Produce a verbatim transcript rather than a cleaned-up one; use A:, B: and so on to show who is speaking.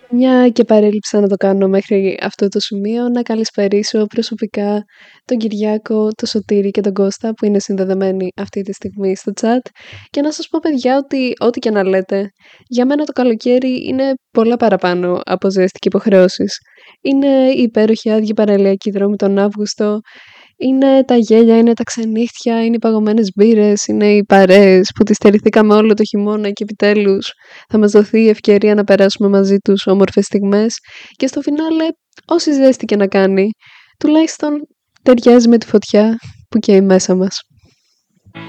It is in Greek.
A: Μια και παρέλειψα να το κάνω μέχρι αυτό το σημείο, να καλησπερίσω προσωπικά τον Κυριάκο, τον Σωτήρη και τον Κώστα που είναι συνδεδεμένοι αυτή τη στιγμή στο chat και να σας πω παιδιά ότι ό,τι και να λέτε, για μένα το καλοκαίρι είναι πολλά παραπάνω από ζέστη και υποχρεώσεις. Είναι οι υπέροχοι άδειοι παραλιακοί δρόμοι τον Αύγουστο, είναι τα γέλια, είναι τα ξενύχτια, είναι οι παγωμένες μπύρες, είναι οι παρέες που τις στερηθήκαμε όλο το χειμώνα και επιτέλους θα μας δοθεί η ευκαιρία να περάσουμε μαζί τους όμορφες στιγμές και στο φινάλε, όση ζέστη και να κάνει, τουλάχιστον ταιριάζει με τη φωτιά που καίει μέσα μας.